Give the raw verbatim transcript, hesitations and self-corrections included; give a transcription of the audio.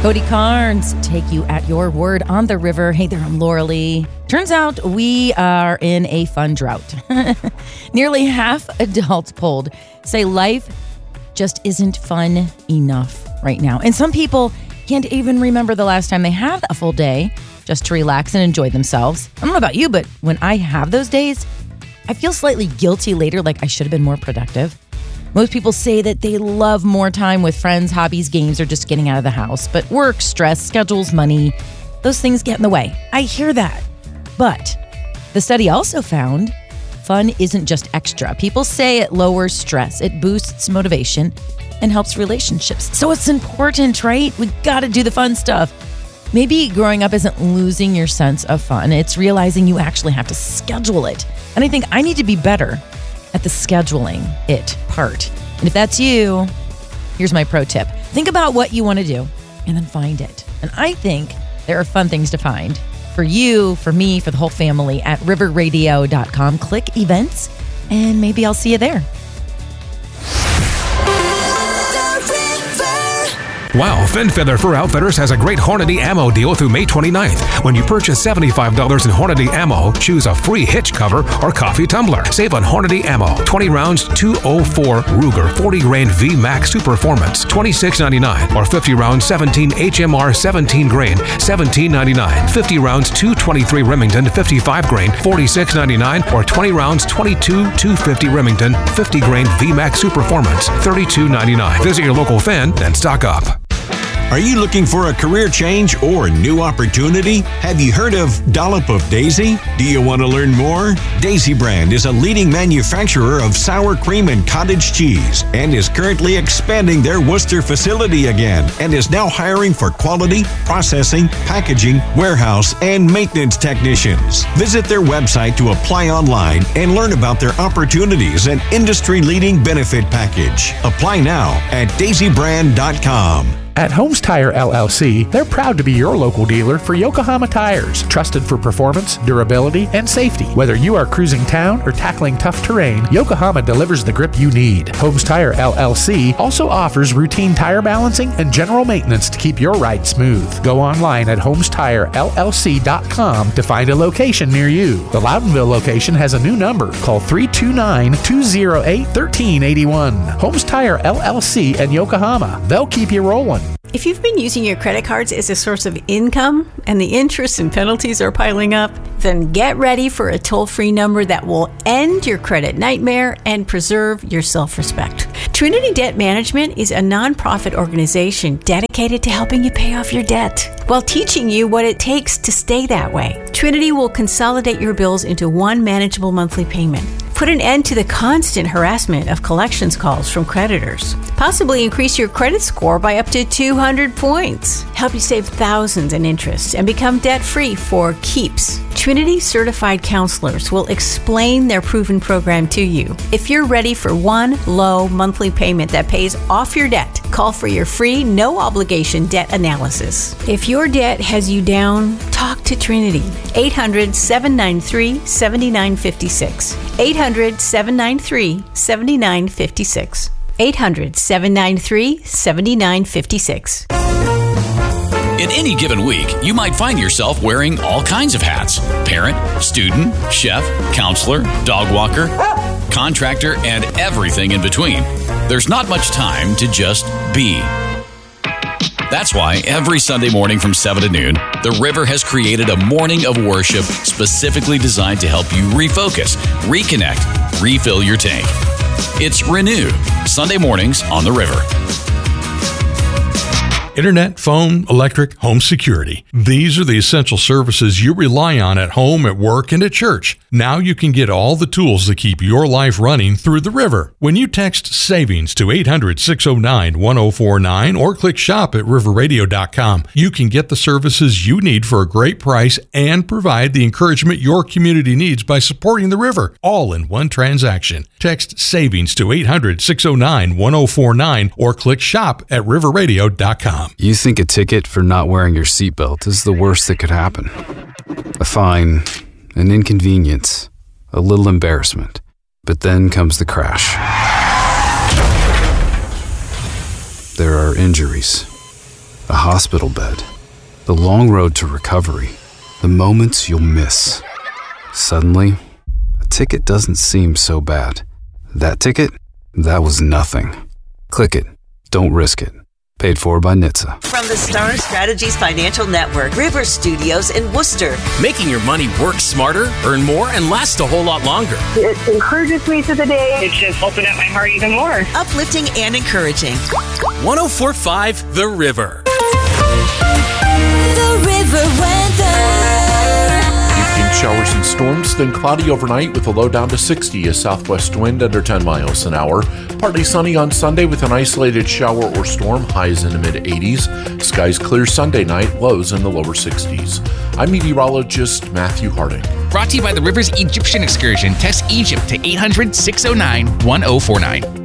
Cody Carnes, take you at your word on the river. Hey there, I'm Laura Lee. Turns out we are in a fun drought. Nearly half adults polled say life just isn't fun enough right now. And some people can't even remember the last time they had a full day just to relax and enjoy themselves. I don't know about you, but when I have those days, I feel slightly guilty later, like I should have been more productive. Most people say that they love more time with friends, hobbies, games, or just getting out of the house. But work, stress, schedules, money, those things get in the way. I hear that. But the study also found fun isn't just extra. People say it lowers stress, it boosts motivation, and helps relationships. So it's important, right? We got to do the fun stuff. Maybe growing up isn't losing your sense of fun. It's realizing you actually have to schedule it. And I think I need to be better at the scheduling it part. And if that's you, here's my pro tip. Think about what you want to do and then find it. And I think there are fun things to find for you, for me, for the whole family at river radio dot com. Click events and maybe I'll see you there. Wow, Fin Feather Fur Outfitters has a great Hornady ammo deal through May twenty-ninth. When you purchase seventy-five dollars in Hornady ammo, choose a free hitch cover or coffee tumbler. Save on Hornady ammo. twenty rounds, two oh four Ruger forty grain V MAX Super Performance, twenty-six ninety-nine, or fifty rounds, seventeen H M R seventeen grain, seventeen ninety-nine. fifty rounds, two twenty-three Remington, fifty-five grain, forty-six ninety-nine, or twenty rounds, twenty-two two fifty Remington, fifty grain V MAX Super Performance, thirty-two ninety-nine. Visit your local Fin and stock up. Are you looking for a career change or new opportunity? Have you heard of Dollop of Daisy? Do you want to learn more? Daisy Brand is a leading manufacturer of sour cream and cottage cheese and is currently expanding their Worcester facility again and is now hiring for quality, processing, packaging, warehouse, and maintenance technicians. Visit their website to apply online and learn about their opportunities and industry-leading benefit package. Apply now at daisy brand dot com. At Holmes Tire L L C, they're proud to be your local dealer for Yokohama tires, trusted for performance, durability, and safety. Whether you are cruising town or tackling tough terrain, Yokohama delivers the grip you need. Holmes Tire L L C also offers routine tire balancing and general maintenance to keep your ride smooth. Go online at holmes tire l l c dot com to find a location near you. The Loudonville location has a new number. Call three two nine, two oh eight, one three eight one. Holmes Tire L L C and Yokohama. They'll keep you rolling. If you've been using your credit cards as a source of income and the interest and penalties are piling up, then get ready for a toll-free number that will end your credit nightmare and preserve your self-respect. Trinity Debt Management is a nonprofit organization dedicated to helping you pay off your debt while teaching you what it takes to stay that way. Trinity will consolidate your bills into one manageable monthly payment. Put an end to the constant harassment of collections calls from creditors. Possibly increase your credit score by up to two hundred points. Help you save thousands in interest and become debt-free for keeps. Trinity certified counselors will explain their proven program to you. If you're ready for one low monthly payment that pays off your debt, call for your free, no-obligation debt analysis. If your debt has you down, talk to Trinity. eight hundred, seven nine three, seven nine five six. eight hundred, seven nine three, seven nine five six. eight hundred, seven nine three, seven nine five six. In any given week, you might find yourself wearing all kinds of hats. Parent, student, chef, counselor, dog walker, contractor, and everything in between. There's not much time to just be. That's why every Sunday morning from seven to noon, The River has created a morning of worship specifically designed to help you refocus, reconnect, refill your tank. It's Renew, Sunday mornings on The River. Internet, phone, electric, home security. These are the essential services you rely on at home, at work, and at church. Now you can get all the tools to keep your life running through The River. When you text SAVINGS to eight hundred, six oh nine, one oh four nine or click shop at river radio dot com, you can get the services you need for a great price and provide the encouragement your community needs by supporting The River, all in one transaction. Text SAVINGS to eight hundred, six oh nine, one oh four nine or click shop at river radio dot com. You think a ticket for not wearing your seatbelt is the worst that could happen. A fine, an inconvenience, a little embarrassment. But then comes the crash. There are injuries. a hospital bed, the long road to recovery, the moments you'll miss. Suddenly, a ticket doesn't seem so bad. That ticket? That was nothing. Click it. Don't risk it. Paid for by N H T S A. From the Star Strategies Financial Network, River Studios in Worcester. Making your money work smarter, earn more, and last a whole lot longer. It encourages me through the day. It just opened up my heart even more. Uplifting and encouraging. one oh four point five The River. The River weather. Evening showers and storms, then cloudy overnight with a low down to sixty, a southwest wind under ten miles an hour. Partly sunny on Sunday with an isolated shower or storm, highs in the mid eighties. Skies clear Sunday night, lows in the lower sixties. I'm meteorologist Matthew Harding. Brought to you by the River's Egyptian Excursion. Text Egypt to eight hundred, six oh nine, one oh four nine.